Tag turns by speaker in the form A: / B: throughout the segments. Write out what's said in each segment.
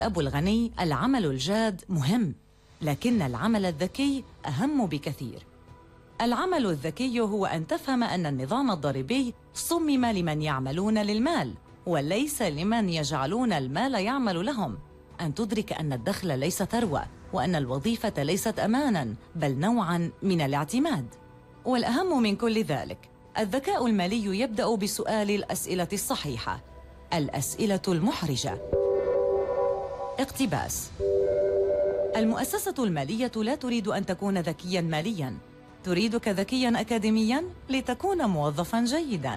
A: الأب الغني العمل الجاد مهم، لكن العمل الذكي أهم بكثير. العمل الذكي هو أن تفهم أن النظام الضريبي صمم لمن يعملون للمال وليس لمن يجعلون المال يعمل لهم. أن تدرك أن الدخل ليس ثروة، وأن الوظيفة ليست أماناً بل نوعاً من الاعتماد. والأهم من كل ذلك، الذكاء المالي يبدأ بسؤال الأسئلة الصحيحة، الأسئلة المحرجة. اقتباس: المؤسسة المالية لا تريد أن تكون ذكياً مالياً، تريدك ذكياً أكاديمياً لتكون موظفاً جيداً.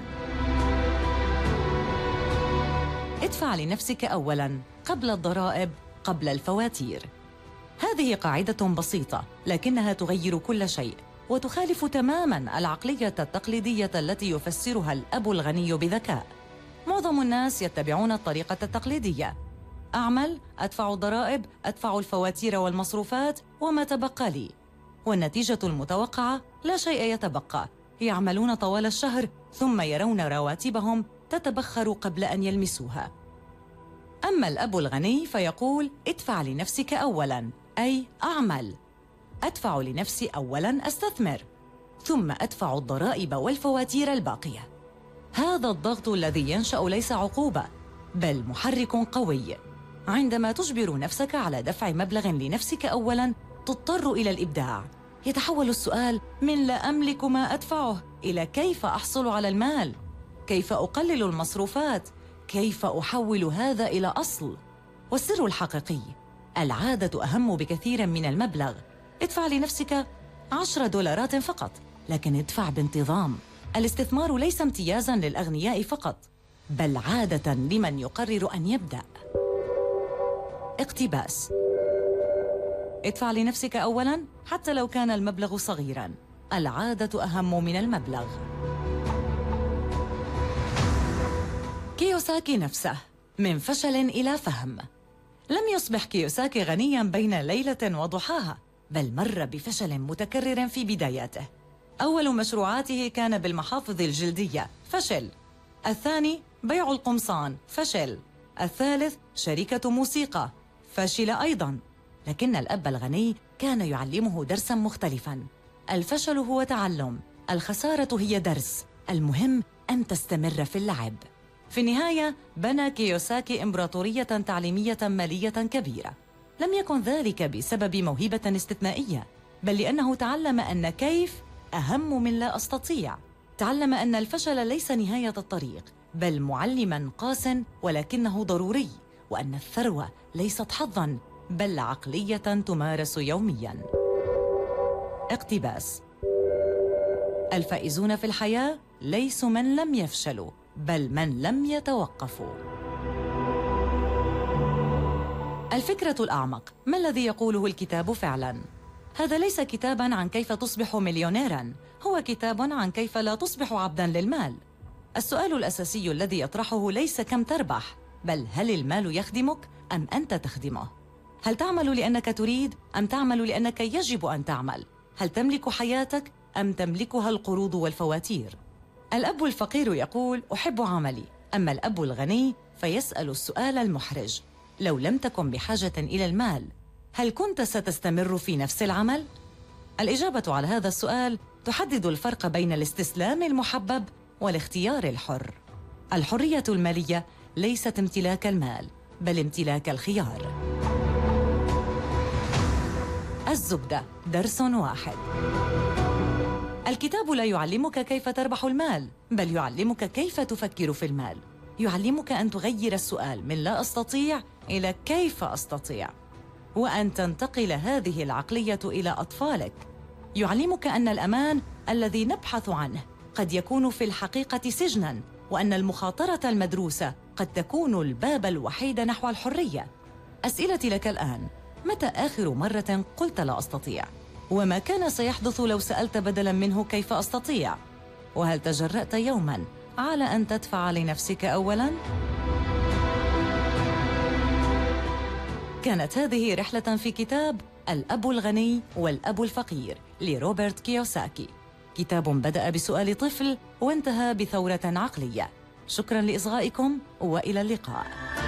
A: ادفع لنفسك أولاً، قبل الضرائب، قبل الفواتير. هذه قاعدة بسيطة لكنها تغير كل شيء، وتخالف تماماً العقلية التقليدية التي يفسرها الأب الغني بذكاء. معظم الناس يتبعون الطريقة التقليدية: أعمل، أدفع الضرائب، أدفع الفواتير والمصروفات، وما تبقى لي. والنتيجة المتوقعة: لا شيء يتبقى. يعملون طوال الشهر ثم يرون رواتبهم تتبخر قبل أن يلمسوها. أما الأب الغني فيقول: ادفع لنفسك أولاً، أي أعمل. أدفع لنفسي أولاً، أستثمر، ثم أدفع الضرائب والفواتير الباقية. هذا الضغط الذي ينشأ ليس عقوبة بل محرك قوي. عندما تجبر نفسك على دفع مبلغ لنفسك أولاً تضطر إلى الإبداع. يتحول السؤال من لا أملك ما أدفعه إلى كيف أحصل على المال، كيف أقلل المصروفات، كيف أحول هذا إلى أصل. والسر الحقيقي: العادة أهم بكثير من المبلغ. ادفع لنفسك $10 فقط، لكن ادفع بانتظام. الاستثمار ليس امتيازاً للأغنياء فقط، بل عادة لمن يقرر أن يبدأ. اقتباس: ادفع لنفسك أولاً حتى لو كان المبلغ صغيراً. العادة أهم من المبلغ. كيوساكي نفسه، من فشل إلى فهم. لم يصبح كيوساكي غنياً بين ليلة وضحاها، بل مر بفشل متكرر في بداياته. أول مشروعاته كان بالمحافظ الجلدية، فشل. الثاني بيع القمصان، فشل. الثالث شركة موسيقى، فشل أيضاً. لكن الأب الغني كان يعلمه درساً مختلفاً: الفشل هو تعلم، الخسارة هي درس، المهم أن تستمر في اللعب. في النهاية بنى كيوساكي إمبراطورية تعليمية مالية كبيرة. لم يكن ذلك بسبب موهبة استثنائية، بل لأنه تعلم أن كيف أهم من لا أستطيع. تعلم أن الفشل ليس نهاية الطريق، بل معلماً قاس ولكنه ضروري، وأن الثروة ليست حظاً بل عقلية تمارس يومياً. اقتباس: الفائزون في الحياة ليسوا من لم يفشلوا، بل من لم يتوقفوا. الفكرة الأعمق: ما الذي يقوله الكتاب فعلاً؟ هذا ليس كتاباً عن كيف تصبح مليونيراً، هو كتاب عن كيف لا تصبح عبداً للمال. السؤال الأساسي الذي يطرحه ليس كم تربح، بل هل المال يخدمك أم أنت تخدمه؟ هل تعمل لأنك تريد أم تعمل لأنك يجب أن تعمل؟ هل تملك حياتك أم تملكها القروض والفواتير؟ الأب الفقير يقول: أحب عملي. أما الأب الغني فيسأل السؤال المحرج: لو لم تكن بحاجة إلى المال، هل كنت ستستمر في نفس العمل؟ الإجابة على هذا السؤال تحدد الفرق بين الاستسلام المحبب والاختيار الحر. الحرية المالية ليست امتلاك المال، بل امتلاك الخيار. الزبدة: درس واحد. الكتاب لا يعلمك كيف تربح المال، بل يعلمك كيف تفكر في المال. يعلمك أن تغير السؤال من لا أستطيع إلى كيف أستطيع، وأن تنتقل هذه العقلية إلى أطفالك. يعلمك أن الأمان الذي نبحث عنه قد يكون في الحقيقة سجناً، وأن المخاطرة المدروسة قد تكون الباب الوحيد نحو الحرية. أسئلتي لك الآن: متى آخر مرة قلت لا أستطيع؟ وما كان سيحدث لو سألت بدلاً منه كيف أستطيع؟ وهل تجرأت يوماً على أن تدفع لنفسك أولاً؟ كانت هذه رحلة في كتاب الأب الغني والأب الفقير لروبرت كيوساكي، كتاب بدأ بسؤال طفل وانتهى بثورة عقلية. شكراً لإصغائكم وإلى اللقاء.